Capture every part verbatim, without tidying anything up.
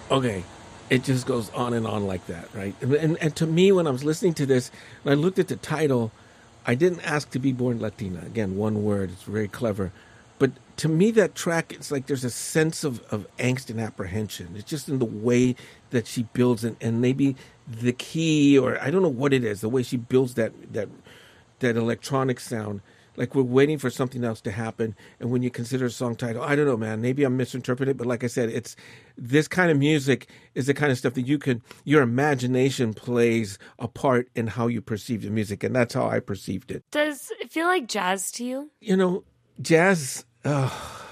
Okay. It just goes on and on like that, right? And, and, and to me, when I was listening to this, when I looked at the title, I didn't ask to be born Latina. Again, one word. It's very clever. But to me, that track, it's like there's a sense of, of angst and apprehension. It's just in the way that she builds it, and maybe the key, or I don't know what it is, the way she builds that that that electronic sound. Like we're waiting for something else to happen. And when you consider a song title, I don't know, man, maybe I'm misinterpreting it. But like I said, it's this kind of music is the kind of stuff that you can, your imagination plays a part in how you perceive the music. And that's how I perceived it. Does it feel like jazz to you? You know, jazz, uh,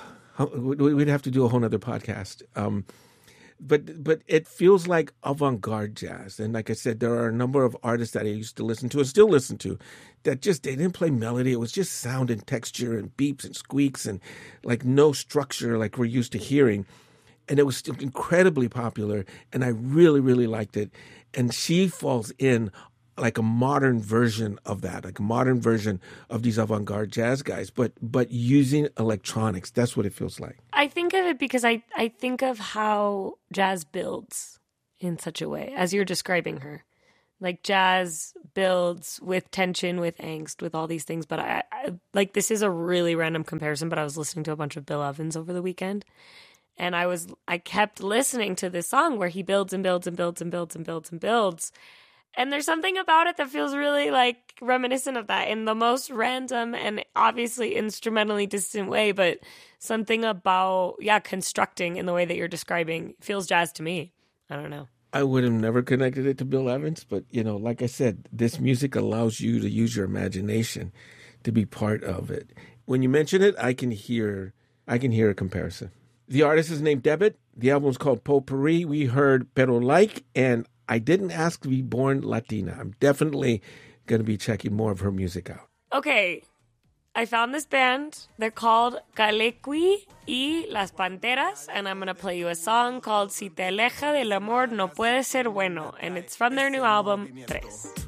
we'd have to do a whole nother podcast. Um, But but it feels like avant-garde jazz. And like I said, there are a number of artists that I used to listen to and still listen to that just, they didn't play melody. It was just sound and texture and beeps and squeaks and like no structure like we're used to hearing. And it was still incredibly popular. And I really, really liked it. And she falls in like a modern version of that, like a modern version of these avant-garde jazz guys, but but using electronics. That's what it feels like. I think of it because I, I think of how jazz builds in such a way, as you're describing her. Like jazz builds with tension, with angst, with all these things. But I, I like, this is a really random comparison, but I was listening to a bunch of Bill Evans over the weekend. And I was, I kept listening to this song where he builds and builds and builds and builds and builds and builds. And there's something about it that feels really like reminiscent of that in the most random and obviously instrumentally distant way, but something about, yeah, constructing in the way that you're describing feels jazz to me. I don't know. I would have never connected it to Bill Evans, but, you know, like I said, this music allows you to use your imagination to be part of it. When you mention it, I can hear, I can hear a comparison. The artist is named Debit. The album is called Potpourri. We heard Pero Like, and I didn't ask to be born Latina. I'm definitely going to be checking more of her music out. Okay, I found this band. They're called Calequi y Las Panteras, and I'm going to play you a song called Si te aleja del amor no puede ser bueno, and it's from their new album, Tres.